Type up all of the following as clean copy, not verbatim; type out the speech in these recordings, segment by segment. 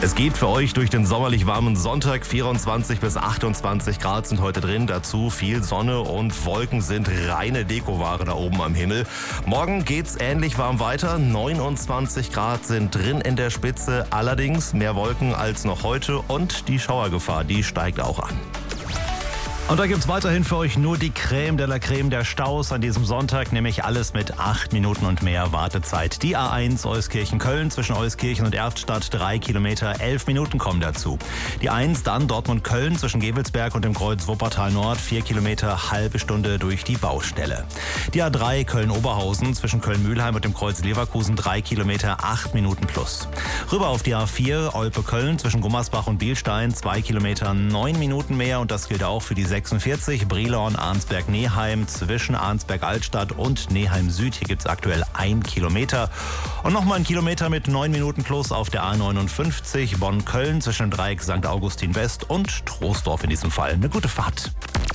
Es geht für euch durch den sommerlich warmen Sonntag. 24 bis 28 Grad sind heute drin. Dazu viel Sonne und Wolken sind reine Dekoware da oben am Himmel. Morgen geht's ähnlich warm weiter. 29 Grad sind drin in der Spitze. Allerdings mehr Wolken als noch heute und die Schauergefahr, die steigt auch an. Und da gibt's weiterhin für euch nur die Creme de la Creme der Staus an diesem Sonntag, nämlich alles mit 8 Minuten und mehr Wartezeit. Die A1 Euskirchen-Köln zwischen Euskirchen und Erftstadt 3 Kilometer, 11 Minuten kommen dazu. Die 1 dann Dortmund-Köln zwischen Gevelsberg und dem Kreuz Wuppertal Nord 4 Kilometer, halbe Stunde durch die Baustelle. Die A3 Köln-Oberhausen zwischen Köln-Mühlheim und dem Kreuz Leverkusen 3 Kilometer, 8 Minuten plus. Rüber auf die A4 Olpe-Köln zwischen Gummersbach und Bielstein 2 Kilometer, 9 Minuten mehr und das gilt auch für die 46 Brilon-Arnsberg-Neheim zwischen Arnsberg-Altstadt und Neheim-Süd. Hier gibt es aktuell 1 Kilometer. Und nochmal 1 Kilometer mit 9 Minuten plus auf der A59 Bonn-Köln zwischen dem Dreieck St. Augustin West und Troisdorf in diesem Fall. Eine gute Fahrt.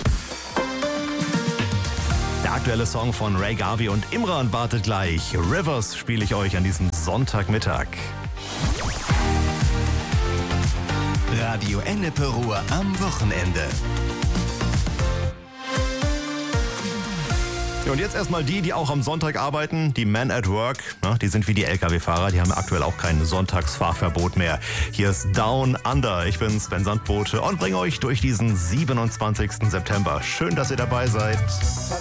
Der aktuelle Song von Ray Garvey und Imran wartet gleich. Rivers spiele ich euch an diesem Sonntagmittag. Radio Ennepe Ruhr am Wochenende. Ja, und jetzt erstmal die auch am Sonntag arbeiten, die Men at Work, die sind wie die Lkw-Fahrer, die haben aktuell auch kein Sonntagsfahrverbot mehr. Hier ist Down Under, ich bin Sven Sandbote und bringe euch durch diesen 27. September. Schön, dass ihr dabei seid.